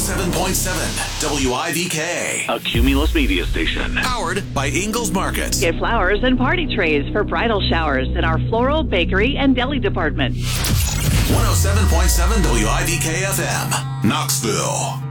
107.7 WIVK. A Cumulus media station. Powered by Ingles Market. Get flowers and party trays for bridal showers in our floral, bakery, and deli department. 107.7 WIVK FM, Knoxville.